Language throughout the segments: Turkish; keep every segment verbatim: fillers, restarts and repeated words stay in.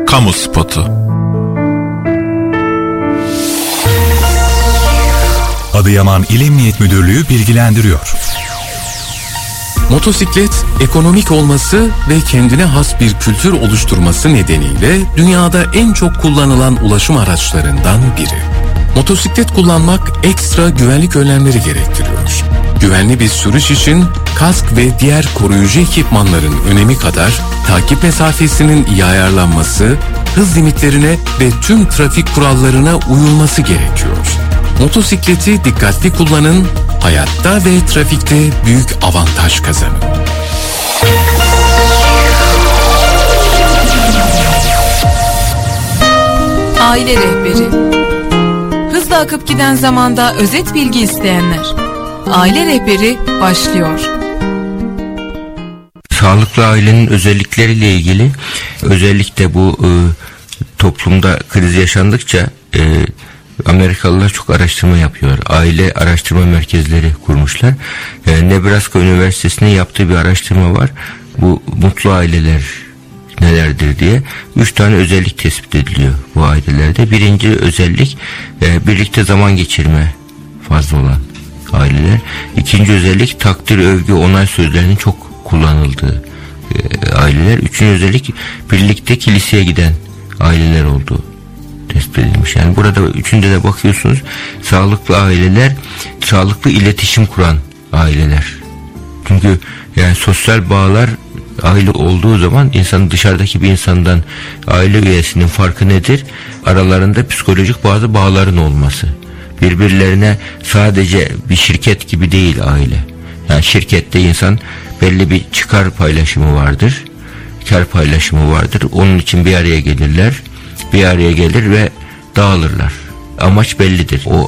Kamu spotu. Adıyaman İl Emniyet Müdürlüğü bilgilendiriyor. Motosiklet, ekonomik olması ve kendine has bir kültür oluşturması nedeniyle dünyada en çok kullanılan ulaşım araçlarından biri. Motosiklet kullanmak ekstra güvenlik önlemleri gerektiriyor. Güvenli bir sürüş için kask ve diğer koruyucu ekipmanların önemi kadar takip mesafesinin iyi ayarlanması, hız limitlerine ve tüm trafik kurallarına uyulması gerekiyor. Motosikleti dikkatli kullanın, hayatta ve trafikte büyük avantaj kazanın. Aile rehberi. Hızla akıp giden zamanda özet bilgi isteyenler. Aile rehberi başlıyor. Sağlıklı ailenin özellikleriyle ilgili, özellikle bu e, toplumda kriz yaşandıkça e, Amerikalılar çok araştırma yapıyor. Aile araştırma merkezleri kurmuşlar. E, Nebraska Üniversitesi'nin yaptığı bir araştırma var. Bu mutlu aileler nelerdir diye. Üç tane özellik tespit ediliyor bu ailelerde. Birinci özellik e, birlikte zaman geçirme fazla olan aileler. İkinci özellik takdir, övgü, onay sözlerinin çok kullanıldığı e, aileler. Üçüncü özellik birlikte kiliseye giden aileler olduğu tespit edilmiş. Yani burada üçünde de bakıyorsunuz, sağlıklı aileler, sağlıklı iletişim kuran aileler. Çünkü yani sosyal bağlar aile olduğu zaman insanın dışarıdaki bir insandan aile üyesinin farkı nedir? Aralarında psikolojik bazı bağların olması. Birbirlerine sadece bir şirket gibi değil aile. Yani şirkette insan belli bir çıkar paylaşımı vardır. Kar paylaşımı vardır. Onun için bir araya gelirler. Bir araya gelir ve dağılırlar. Amaç bellidir. O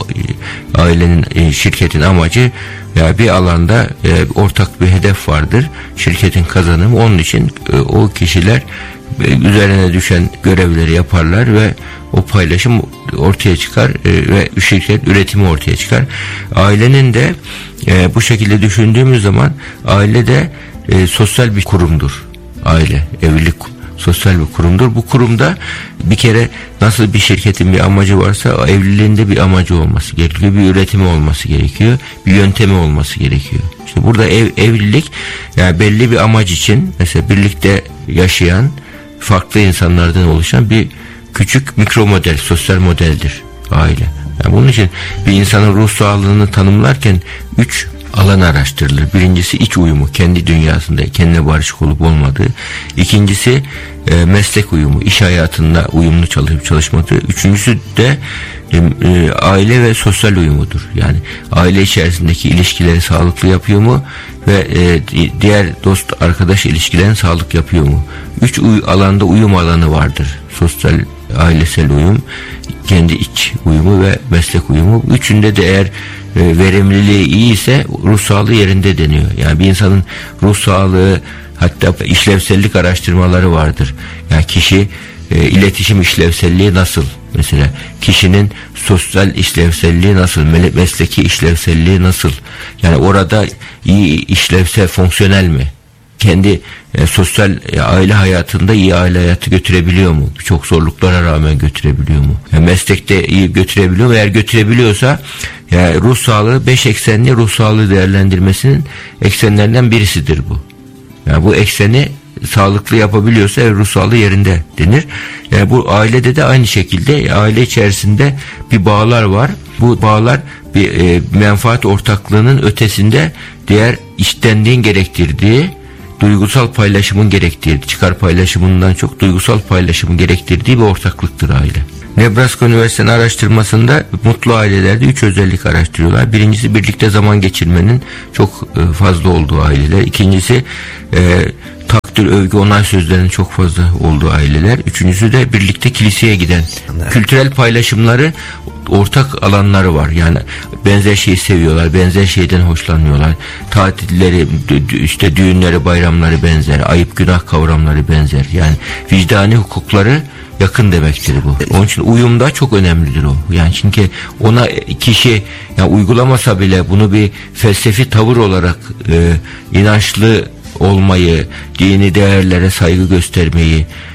ailenin, şirketin amacı ya bir alanda e, ortak bir hedef vardır. Şirketin kazanımı, onun için e, o kişiler e, üzerine düşen görevleri yaparlar ve o paylaşım ortaya çıkar e, ve şirket üretimi ortaya çıkar. Ailenin de e, bu şekilde düşündüğümüz zaman aile de e, sosyal bir kurumdur. Aile, evlilik sosyal bir kurumdur. Bu kurumda bir kere nasıl bir şirketin bir amacı varsa evliliğinde bir amacı olması gerekiyor. Bir üretimi olması gerekiyor. Bir yöntemi olması gerekiyor. İşte burada ev, evlilik yani belli bir amaç için mesela birlikte yaşayan farklı insanlardan oluşan bir küçük mikro model, sosyal modeldir aile. Yani bunun için bir insanın ruh sağlığını tanımlarken üç alan araştırılır. Birincisi iç uyumu, kendi dünyasında kendine barışık olup olmadığı. İkincisi e, meslek uyumu, iş hayatında uyumlu çalışıp çalışmadığı. Üçüncüsü de e, e, aile ve sosyal uyumudur. Yani aile içerisindeki ilişkileri sağlıklı yapıyor mu ve e, diğer dost arkadaş ilişkilerini sağlıklı yapıyor mu? Üç uy- alanda uyum alanı vardır. Sosyal, ailesel uyum, kendi iç uyumu ve meslek uyumu. Üçünde de eğer e, verimliliği iyi ise ruh sağlığı yerinde deniyor. Yani bir insanın ruh sağlığı, hatta işlevsellik araştırmaları vardır. Yani kişi e, iletişim işlevselliği nasıl? Mesela kişinin sosyal işlevselliği nasıl? Mesleki işlevselliği nasıl? Yani orada iyi işlevsel, fonksiyonel mi? Kendi e, sosyal e, aile hayatında iyi aile hayatı götürebiliyor mu? Birçok zorluklara rağmen götürebiliyor mu? Yani meslekte iyi götürebiliyor mu? Eğer götürebiliyorsa yani ruh sağlığı beş eksenli ruh sağlığı değerlendirmesinin eksenlerinden birisidir bu. Yani bu ekseni sağlıklı yapabiliyorsa ruh sağlığı yerinde denir. Yani bu ailede de aynı şekilde aile içerisinde bir bağlar var. Bu bağlar bir e, menfaat ortaklığının ötesinde diğer içtenliğin gerektirdiği, duygusal paylaşımın gerektirdiği, çıkar paylaşımından çok duygusal paylaşımın gerektirdiği bir ortaklıktır aile. Nebraska Üniversitesi'nin araştırmasında mutlu ailelerde üç özellik araştırıyorlar. Birincisi birlikte zaman geçirmenin çok fazla olduğu aileler. İkincisi e, takdir, övgü, onay sözlerinin çok fazla olduğu aileler. Üçüncüsü de birlikte kiliseye giden. Kültürel paylaşımları, ortak alanları var. Yani benzer şeyi seviyorlar, benzer şeyden hoşlanıyorlar. Tatilleri, işte düğünleri, bayramları benzer. Ayıp, günah kavramları benzer. Yani vicdani hukukları yakın demektir bu. Onun için uyum da çok önemlidir o. Yani çünkü ona kişi yani uygulamasa bile bunu bir felsefi tavır olarak e, inançlı olmayı, dini değerlere saygı göstermeyi,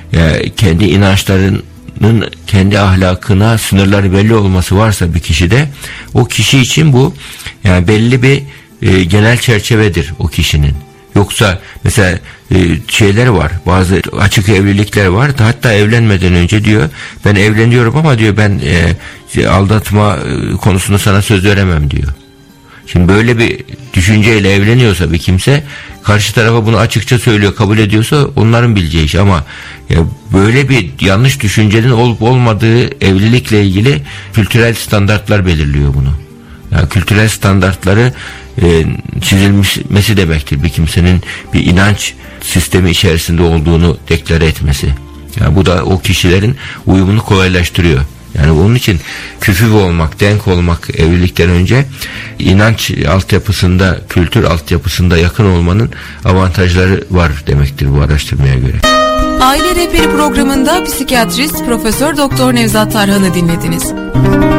e, kendi inançlarının kendi ahlakına sınırları belli olması varsa bir kişide, o kişi için bu yani belli bir e, genel çerçevedir o kişinin. Yoksa mesela e, şeyler var, bazı açık evlilikler var, hatta evlenmeden önce diyor ben evleniyorum ama diyor ben e, aldatma e, konusunda sana söz veremem diyor. Şimdi böyle bir düşünceyle evleniyorsa bir kimse, karşı tarafa bunu açıkça söylüyor, kabul ediyorsa onların bileceği iş. Ama ya böyle bir yanlış düşüncenin olup olmadığı evlilikle ilgili kültürel standartlar belirliyor bunu. Yani kültürel standartları e, çizilmesi demektir bir kimsenin bir inanç sistemi içerisinde olduğunu deklare etmesi. Yani bu da o kişilerin uyumunu kolaylaştırıyor. Yani onun için küfü olmak, denk olmak evlilikten önce inanç altyapısında, kültür altyapısında yakın olmanın avantajları var demektir bu araştırmaya göre. Aile Rehberi programında psikiyatrist Profesör Doktor Nevzat Tarhan'ı dinlediniz.